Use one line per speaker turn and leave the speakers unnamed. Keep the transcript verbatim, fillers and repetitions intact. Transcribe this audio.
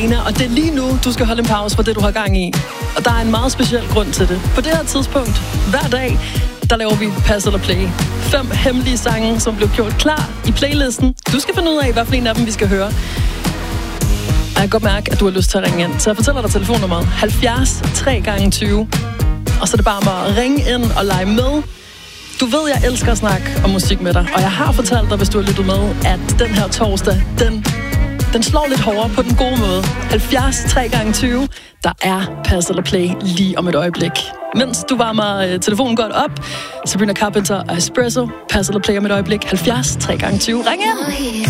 Og det er lige nu, du skal holde en pause for det, du har gang i. Og der er en meget speciel grund til det. På det her tidspunkt, hver dag, der laver vi Pass eller Play. Fem hemmelige sange, som blev gjort klar i playlisten. Du skal finde ud af, hvad for en af dem vi skal høre. Og jeg kan godt mærke, at du har lyst til at ringe ind. Så jeg fortæller dig telefonnummeret. halvfjerds tre gange tyve. Og så er det bare med at ringe ind og lege med. Du ved, jeg elsker at snakke om musik med dig. Og jeg har fortalt dig, hvis du har lyttet med, at den her torsdag, den... Den slår lidt hårdere på den gode måde. halvfjerds tre gange tyve. Der er Pass eller Play lige om et øjeblik. Mens du varmer øh, telefonen godt op, Sabrina Carpenter og Espresso. Pass eller Play om et øjeblik. halvfjerds tre gange tyve. Ring ind!